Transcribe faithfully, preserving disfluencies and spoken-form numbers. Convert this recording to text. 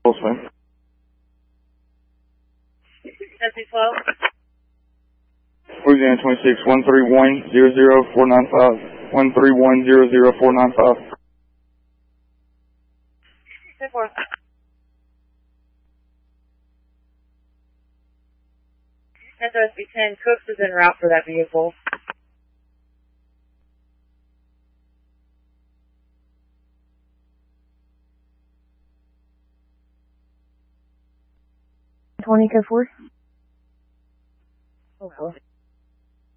Full swing. S C twelve. Louisiana twenty-six, one three one zero zero four nine five. one three one zero zero four nine five. ten four. S O S B ten, Cooks is en route for that vehicle. twenty, code four. Oh,